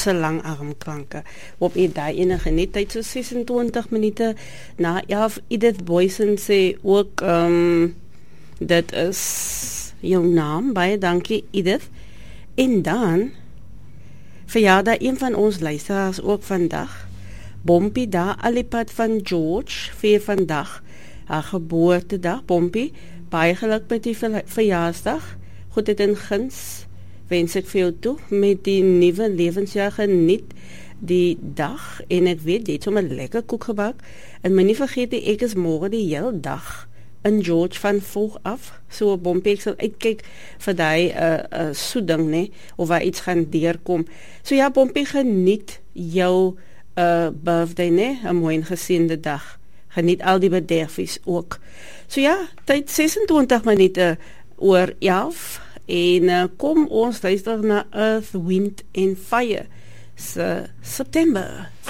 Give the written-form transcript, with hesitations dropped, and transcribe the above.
se langarmklanke. Op jy daai enige net tyd so 26 minute na 11. Edith Boysen sê ook dit is jou naam, baie dankie Edith. En dan verjaardag een van ons luisteraars ook vandag, Bompie daar alipad van George, vir vandag haar geboortedag. Bompie, baie geluk met die verjaarsdag, goed het in guns, wens ek vir jou toe, met die nuwe lewensjaar geniet die dag, en ek weet, jy het sommer lekker koek gebak, en my nie vergeet, ek is môre die hele dag in George van vroeg af, so Bompie, ek sal uitkyk vir die soeding, nee, of waar iets gaan deurkom. So ja, Bompie, geniet jou birthday, nee, 'n mooi en geseënde dag. Geniet al die bederfies ook. So ja, tyd 26 minute oor 11, en kom ons luister na Earth, Wind and Fire, September.